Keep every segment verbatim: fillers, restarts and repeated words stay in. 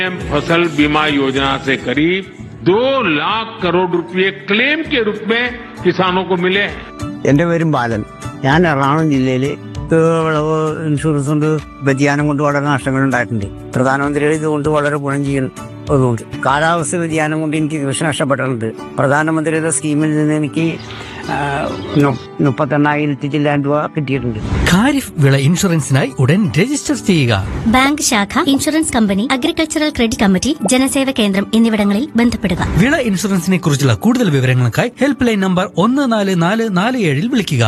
फसल बीमा योजना से करीब दो लाख करोड़ रुपए क्लेम के रूप में किसानों को मिले हैं। എന്റെ പേരും ബാലൻ. ഞാൻ എറണാകുളം ജില്ലയിൽ വിളവ് ഇൻഷുറൻസ് കൊണ്ട് വ്യതിയാനം കൊണ്ട് വളരെ നഷ്ടങ്ങൾ ഉണ്ടായിട്ടുണ്ട്. പ്രധാനമന്ത്രിയുടെ ഇതുകൊണ്ട് വളരെ ഗുണം ചെയ്യുന്നതുകൊണ്ട് കാലാവസ്ഥ വ്യതിയാനം കൊണ്ട് എനിക്ക് കൃഷി നഷ്ടപ്പെട്ടിട്ടുണ്ട്. പ്രധാനമന്ത്രിയുടെ സ്കീമിൽ നിന്ന് എനിക്ക് മുപ്പത്തെണ്ണായിരത്തി ചില്ലാൻ രൂപ കിട്ടിയിട്ടുണ്ട്. ഖാരിഫ് വിള ഇൻഷുറൻസിനായി ഉടൻ രജിസ്റ്റർ ചെയ്യുക. ബാങ്ക് ശാഖ, insurance company, agricultural credit committee, ജനസേവ കേന്ദ്രം എന്നിവിടങ്ങളിൽ ബന്ധപ്പെടുക. വിള ഇൻഷുറൻസിനെ കുറിച്ചുള്ള കൂടുതൽ വിവരങ്ങൾക്കായി ഹെൽപ്പ് ലൈൻ നമ്പർ ഒന്ന് നാല് നാല് നാല് ഏഴിൽ വിളിക്കുക.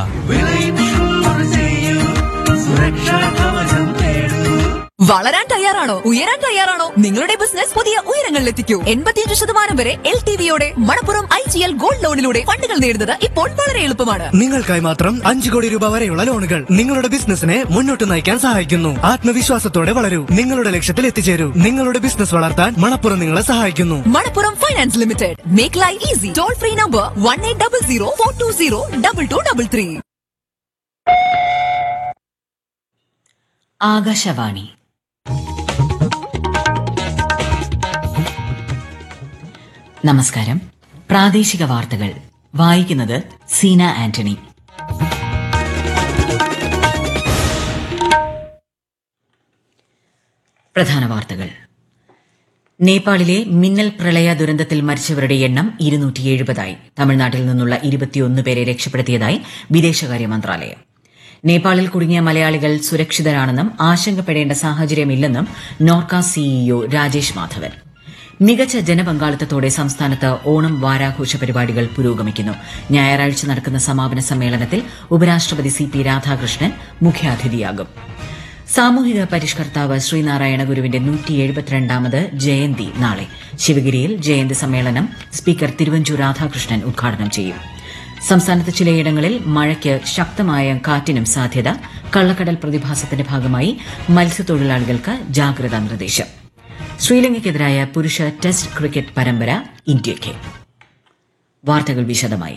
വളരാൻ തയ്യാറാണോ? ഉയരാൻ തയ്യാറാണോ? നിങ്ങളുടെ ബിസിനസ് പുതിയ ഉയരങ്ങളിലെത്തിക്കൂ. എൺപത്തിയഞ്ച് ശതമാനം വരെ L T വിയോടെ Manappuram I G L gold ലോണിലൂടെ ഫണ്ടുകൾ നേടുന്നത് ഇപ്പോൾ വളരെ എളുപ്പമാണ്. നിങ്ങൾക്കായി മാത്രം അഞ്ചു കോടി രൂപ വരെയുള്ള ലോണുകൾ നിങ്ങളുടെ ബിസിനസിനെ മുന്നോട്ട് നയിക്കാൻ സഹായിക്കുന്നു. ആത്മവിശ്വാസത്തോടെ വളരൂ, നിങ്ങളുടെ ലക്ഷ്യത്തിൽ എത്തിച്ചേരൂ. നിങ്ങളുടെ ബിസിനസ് വളർത്താൻ മണപ്പുറം നിങ്ങളെ സഹായിക്കുന്നു. Manappuram finance limited. Make life easy. Toll free number one eight double zero four to zero double two double three. Akashvani. നമസ്കാരം. പ്രാദേശിക വാർത്തകൾ വായിക്കുന്നത് സീന ആന്റണി. പ്രധാന വാർത്തകൾ. നേപ്പാളിലെ മിന്നൽ പ്രളയ ദുരന്തത്തിൽ മരിച്ചവരുടെ എണ്ണം ഇരുന്നൂറ്റി എഴുപതായി. തമിഴ്നാട്ടിൽ നിന്നുള്ള ഇരുപത്തിയൊന്ന് പേരെ രക്ഷപ്പെടുത്തിയതായി വിദേശകാര്യ മന്ത്രാലയം. നേപ്പാളിൽ കുടുങ്ങിയ മലയാളികൾ സുരക്ഷിതരാണെന്നും ആശങ്കപ്പെടേണ്ട സാഹചര്യമില്ലെന്നും നോർക്ക സിഇഒ രാജേഷ് മാധവൻ. മികച്ച ജനപങ്കാളിത്തത്തോടെ സംസ്ഥാനത്ത് ഓണം വാരാഘോഷ പരിപാടികൾ പുരോഗമിക്കുന്നു. ഞായറാഴ്ച നടക്കുന്ന സമാപന സമ്മേളനത്തിൽ ഉപരാഷ്ട്രപതി സി പി രാധാകൃഷ്ണൻ മുഖ്യാതിഥിയാകും. സാമൂഹിക പരിഷ്കർത്താവ് ശ്രീനാരായണ ഗുരുവിന്റെ നൂറ്റി എഴുപത്തിരണ്ടാമത് ജയന്തി നാളെ. ശിവഗിരിയിൽ ജയന്തി സമ്മേളനം സ്പീക്കർ തിരുവഞ്ചൂർ രാധാകൃഷ്ണൻ ഉദ്ഘാടനം ചെയ്യും. സംസ്ഥാനത്ത് ചിലയിടങ്ങളിൽ മഴയ്ക്ക് ശക്തമായ കാറ്റിനും സാധ്യത. കള്ളക്കടൽ പ്രതിഭാസത്തിന്റെ ഭാഗമായി മത്സ്യത്തൊഴിലാളികൾക്ക് ജാഗ്രതാ നിർദ്ദേശം. ശ്രീലങ്കയ്ക്കെതിരായ പുരുഷ ടെസ്റ്റ് ക്രിക്കറ്റ് പരമ്പര ഇന്ത്യയ്ക്ക്. വാർത്തകൾ വിശദമായി.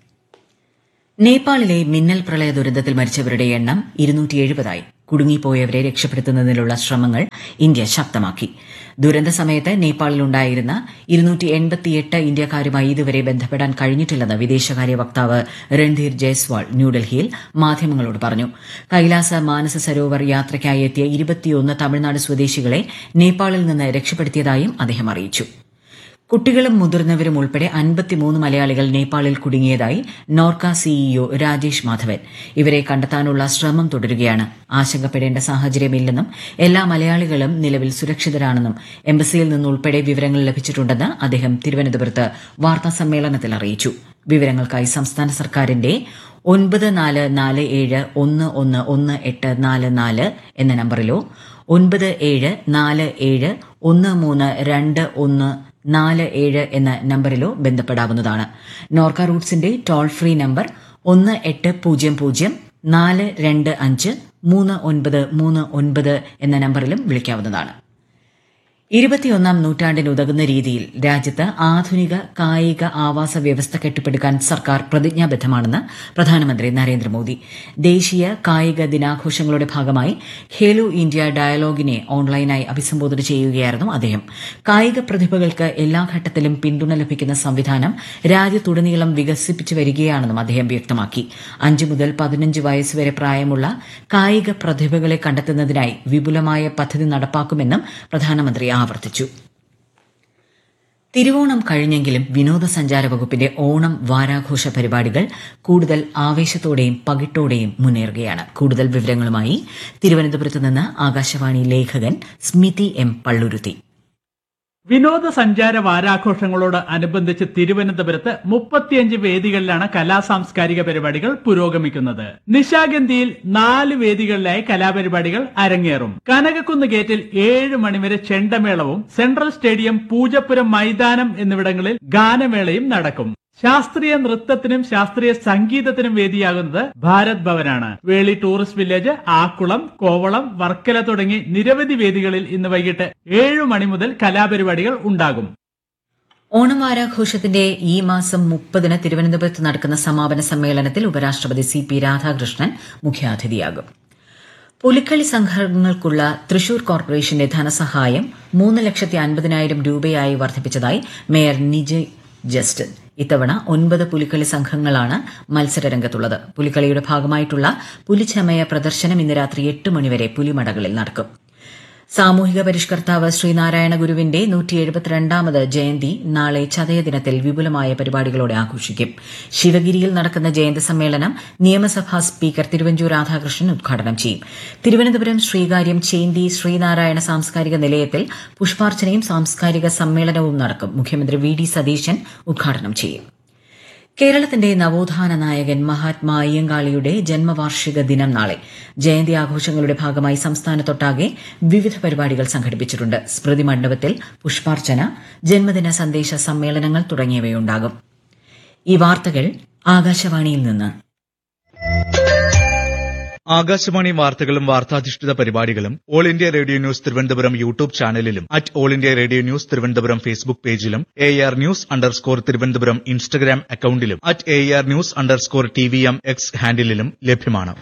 നേപ്പാളിലെ മിന്നൽ പ്രളയ ദുരന്തത്തിൽ മരിച്ചവരുടെ എണ്ണം ഇരുന്നൂറ്റി എഴുപതായി. കുടുങ്ങിപ്പോയവരെ രക്ഷപ്പെടുത്തുന്നതിനുള്ള ശ്രമങ്ങൾ ഇന്ത്യ ശക്തമാക്കി. ദുരന്ത സമയത്ത് നേപ്പാളിലുണ്ടായിരുന്ന ഇരുന്നൂറ്റി എൺപത്തിയെട്ട് ഇന്ത്യക്കാരുമായി ഇതുവരെ ബന്ധപ്പെടാൻ കഴിഞ്ഞിട്ടില്ലെന്ന് വിദേശകാര്യ വക്താവ് രൺധീർ ജയ്സ്വാൾ ന്യൂഡൽഹിയിൽ മാധ്യമങ്ങളോട് പറഞ്ഞു. കൈലാസ മാനസ സരോവർ യാത്രയ്ക്കായി എത്തിയ ഇരുപത്തിയൊന്ന് തമിഴ്നാട് സ്വദേശികളെ നേപ്പാളിൽ നിന്ന് രക്ഷപ്പെടുത്തിയതായും അദ്ദേഹം അറിയിച്ചു. കുട്ടികളും മുതിർന്നവരും ഉൾപ്പെടെ അൻപത്തിമൂന്ന് മലയാളികൾ നേപ്പാളിൽ കുടുങ്ങിയതായി നോർക്ക സിഇഒ രാജേഷ് മാധവൻ. ഇവരെ കണ്ടെത്താനുള്ള ശ്രമം തുടരുകയാണ്. ആശങ്കപ്പെടേണ്ട സാഹചര്യമില്ലെന്നും എല്ലാ മലയാളികളും നിലവിൽ സുരക്ഷിതരാണെന്നും എംബസിയിൽ നിന്നുൾപ്പെടെ വിവരങ്ങൾ ലഭിച്ചിട്ടുണ്ടെന്ന് അദ്ദേഹം തിരുവനന്തപുരത്ത് വാർത്താസമ്മേളനത്തിൽ അറിയിച്ചു. വിവരങ്ങൾക്കായി സംസ്ഥാന സർക്കാരിന്റെ ഒൻപത് നാല് നാല് ഏഴ് ഒന്ന് ഒന്ന് ഒന്ന് എട്ട് നാല് നാല് എന്ന നമ്പറിലോ ഒൻപത് ഏഴ് നാല് ഏഴ് ഒന്ന് മൂന്ന് രണ്ട് ഒന്ന് നാല് ഏഴ് എന്ന നമ്പറിലോ ബന്ധപ്പെടാവുന്നതാണ്. നോർക്ക റൂട്ട്സിന്റെ ടോൾ ഫ്രീ നമ്പർ ഒന്ന് എട്ട് പൂജ്യം പൂജ്യം നാല് രണ്ട് അഞ്ച് മൂന്ന് ഒൻപത് മൂന്ന് ഒൻപത് എന്ന നമ്പറിലും വിളിക്കാവുന്നതാണ്. ഇരുപത്തിയൊന്നാം നൂറ്റാണ്ടിനുതകുന്ന രീതിയിൽ രാജ്യത്ത് ആധുനിക കായിക ആവാസ വ്യവസ്ഥ കെട്ടിപ്പടുക്കാൻ സർക്കാർ പ്രതിജ്ഞാബദ്ധമാണെന്ന് പ്രധാനമന്ത്രി നരേന്ദ്രമോദി. ദേശീയ കായിക ദിനാഘോഷങ്ങളുടെ ഭാഗമായി ഖേലോ ഇന്ത്യ ഡയലോഗിനെ ഓൺലൈനായി അഭിസംബോധന ചെയ്യുകയായിരുന്നു അദ്ദേഹം. കായിക പ്രതിഭകൾക്ക് എല്ലാ ഘട്ടത്തിലും പിന്തുണ ലഭിക്കുന്ന സംവിധാനം രാജ്യത്തുടനീളം വികസിപ്പിച്ചു വരികയാണെന്നും അദ്ദേഹം വ്യക്തമാക്കി. അഞ്ച് മുതൽ പതിനഞ്ച് വയസ്സുവരെ പ്രായമുള്ള കായിക പ്രതിഭകളെ കണ്ടെത്തുന്നതിനായി വിപുലമായ പദ്ധതി നടപ്പാക്കുമെന്നും പ്രധാനമന്ത്രി ആവർത്തിച്ചു. തിരുവോണം കഴിഞ്ഞെങ്കിലും വിനോദസഞ്ചാര വകുപ്പിന്റെ ഓണം വാരാഘോഷ പരിപാടികൾ കൂടുതൽ ആവേശത്തോടെയും പകിട്ടോടെയും മുന്നേറുകയാണ്. കൂടുതൽ വിവരങ്ങളുമായി തിരുവനന്തപുരത്ത് നിന്ന് ആകാശവാണി ലേഖകൻ സ്മിതി എം പള്ളുരുത്തി. വിനോദസഞ്ചാര വാരാഘോഷങ്ങളോട് അനുബന്ധിച്ച് തിരുവനന്തപുരത്ത് മുപ്പത്തിയഞ്ച് വേദികളിലാണ് കലാസാംസ്കാരിക പരിപാടികൾ പുരോഗമിക്കുന്നത്. നിശാഗന്ധിയിൽ നാല് വേദികളിലായി കലാപരിപാടികൾ അരങ്ങേറും. കനകക്കുന്ന് ഗേറ്റിൽ ഏഴ് മണിവരെ ചെണ്ടമേളവും സെൻട്രൽ സ്റ്റേഡിയം, പൂജപ്പുരം മൈതാനം എന്നിവിടങ്ങളിൽ ഗാനമേളയും നടക്കും. ശാസ്ത്രീയ നൃത്തത്തിനും ശാസ്ത്രീയ സംഗീതത്തിനും വേദിയാകുന്നത് ഭാരത് ഭവനാണ്. വേളി ടൂറിസ്റ്റ് വില്ലേജ്, ആക്കുളം, കോവളം, വർക്കല തുടങ്ങി നിരവധി വേദികളിൽ ഇന്ന് വൈകിട്ട് ഏഴു മണി മുതൽ കലാപരിപാടികൾ ഉണ്ടാകും. ഓണം വാരാഘോഷത്തിന്റെ ഈ മാസം മുപ്പതിന് തിരുവനന്തപുരത്ത് നടക്കുന്ന സമാപന സമ്മേളനത്തിൽ ഉപരാഷ്ട്രപതി സി പി രാധാകൃഷ്ണൻ മുഖ്യാതിഥിയാകും. പുലിക്കളി സംഘങ്ങൾക്കുള്ള തൃശൂർ കോർപ്പറേഷന്റെ ധനസഹായം മൂന്ന് ലക്ഷത്തി അൻപതിനായിരം രൂപയായി വർദ്ധിപ്പിച്ചതായി മേയർ നിജയ് ജസ്റ്റിൻ. ഇത്തവണ ഒൻപത് പുലിക്കളി സംഘങ്ങളാണ് മത്സരരംഗത്തുള്ളത്. പുലിക്കളിയുടെ ഭാഗമായിട്ടുള്ള പുലിച്ചമയ പ്രദർശനം ഇന്ന് രാത്രി എട്ട് മണിവരെ പുലിമടകളിൽ നടക്കും. സാമൂഹിക പരിഷ്കർത്താവ് ശ്രീനാരായണ ഗുരുവിന്റെ നൂറ്റി എഴുപത്തിരണ്ടാമത് ജയന്തി നാളെ ചതയദിനത്തിൽ വിപുലമായ പരിപാടികളോടെ ആഘോഷിക്കും. ശിവഗിരിയിൽ നടക്കുന്ന ജയന്തി സമ്മേളനം നിയമസഭാ സ്പീക്കർ തിരുവഞ്ചൂർ രാധാകൃഷ്ണൻ ഉദ്ഘാടനം ചെയ്യും. തിരുവനന്തപുരം ശ്രീകാര്യം ചേന്തി ശ്രീനാരായണ സാംസ്കാരിക നിലയത്തിൽ പുഷ്പാർച്ചനയും സാംസ്കാരിക സമ്മേളനവും നടക്കും. മുഖ്യമന്ത്രി വി ഡി സതീശൻ ഉദ്ഘാടനം ചെയ്യും. കേരളത്തിന്റെ നവോത്ഥാന നായകൻ മഹാത്മാ അയ്യങ്കാളിയുടെ ജന്മവാർഷിക ദിനം നാളെ. ജയന്തി ആഘോഷങ്ങളുടെ ഭാഗമായി സംസ്ഥാനത്തൊട്ടാകെ വിവിധ പരിപാടികൾ സംഘടിപ്പിച്ചിട്ടുണ്ട്. സ്മൃതി മണ്ഡപത്തിൽ പുഷ്പാർച്ചന, ജന്മദിന സന്ദേശ സമ്മേളനങ്ങൾ തുടങ്ങിയവയുണ്ടാകും. ഈ വാർത്തകൾ ആകാശവാണിയിൽ നിന്ന്. ആകാശവാണി വാർത്തകളും വാർത്താധിഷ്ഠിത പരിപാടികളും all India radio news Thiruvananthapuram YouTube ചാനലിലും at all India radio news Thiruvananthapuram Facebook പേജിലും A R news underscore Thiruvananthapuram Instagram അക്കൌണ്ടിലും at A R news underscore T V M X ഹാൻഡിലും ലഭ്യമാണ്.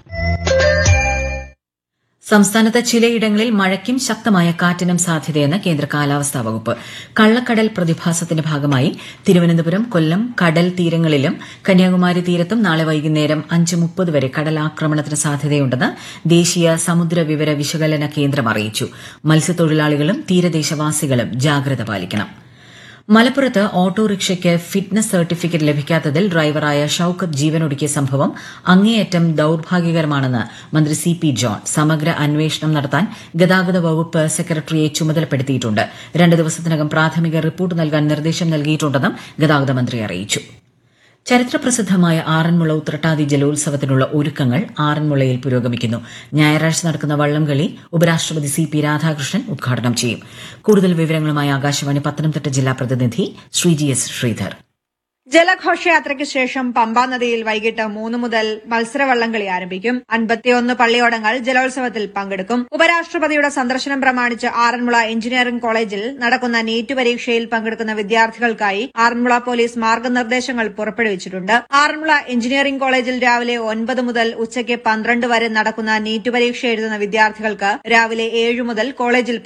സംസ്ഥാനത്ത് ചിലയിടങ്ങളിൽ മഴയ്ക്കും ശക്തമായ കാറ്റിനും സാധ്യതയെന്ന് കേന്ദ്ര കാലാവസ്ഥാ വകുപ്പ്. കള്ളക്കടൽ പ്രതിഭാസത്തിന്റെ ഭാഗമായി തിരുവനന്തപുരം, കൊല്ലം കടൽ തീരങ്ങളിലും കന്യാകുമാരി തീരത്തും നാളെ വൈകുന്നേരം അഞ്ച് മുപ്പത് വരെ കടലാക്രമണത്തിന് സാധ്യതയുണ്ടെന്ന് ദേശീയ സമുദ്ര വിവര വിശകലന കേന്ദ്രം അറിയിച്ചു. മത്സ്യത്തൊഴിലാളികളും തീരദേശവാസികളും ജാഗ്രത പാലിക്കണം. മലപ്പുറത്ത് ഓട്ടോറിക്ഷയ്ക്ക് ഫിറ്റ്നസ് സർട്ടിഫിക്കറ്റ് ലഭിക്കാത്തതിൽ ഡ്രൈവറായ ഷൌക്കത്ത് ജീവനൊടുക്കിയ സംഭവം അങ്ങേയറ്റം ദൌർഭാഗ്യകരമാണെന്ന് മന്ത്രി സി പി ജോൺ സമഗ്ര അന്വേഷണം നടത്താൻ ഗതാഗത വകുപ്പ് സെക്രട്ടറിയെ ചുമതലപ്പെടുത്തിയിട്ടുണ്ട്. രണ്ട് ദിവസത്തിനകം പ്രാഥമിക റിപ്പോർട്ട് നൽകാൻ നിർദ്ദേശം നൽകിയിട്ടുണ്ടെന്നും ഗതാഗത മന്ത്രി അറിയിച്ചു. ചരിത്രപ്രസിദ്ധമായ ആറന്മുള ഉത്രട്ടാതി ജലോത്സവത്തിനുള്ള ഒരുക്കങ്ങൾ ആറന്മുളയിൽ പുരോഗമിക്കുന്നു. ഞായറാഴ്ച നടക്കുന്ന വള്ളംകളി ഉപരാഷ്ട്രപതി സി പി രാധാകൃഷ്ണൻ ഉദ്ഘാടനം ചെയ്യും. കൂടുതൽ വിവരങ്ങളുമായി ആകാശവാണി പത്തനംതിട്ട ജില്ലാ പ്രതിനിധി ശ്രീജി എസ് ശ്രീധർ. ജലഘോഷയാത്രയ്ക്ക് ശേഷം പമ്പാ നദിയിൽ വൈകിട്ട് മൂന്ന് മുതൽ മത്സരവള്ളംകളി ആരംഭിക്കും. അൻപത്തിയൊന്ന് പള്ളിയോടങ്ങൾ ജലോത്സവത്തിൽ പങ്കെടുക്കും. ഉപരാഷ്ട്രപതിയുടെ സന്ദർശനം പ്രമാണിച്ച് ആറന്മുള എഞ്ചിനീയറിംഗ് കോളേജിൽ നടക്കുന്ന നീറ്റ് പരീക്ഷയിൽ പങ്കെടുക്കുന്ന വിദ്യാർത്ഥികൾക്കായി ആറന്മുള പോലീസ് മാർഗനിർദ്ദേശങ്ങൾ പുറപ്പെടുവിച്ചിട്ടുണ്ട്. ആറന്മുള എഞ്ചിനീയറിംഗ് കോളേജിൽ രാവിലെ ഒൻപത് മുതൽ ഉച്ചയ്ക്ക് പന്ത്രണ്ട് വരെ നടക്കുന്ന നീറ്റ് പരീക്ഷ എഴുതുന്ന വിദ്യാർത്ഥികൾക്ക് രാവിലെ ഏഴ് മുതൽ കോളേജിൽ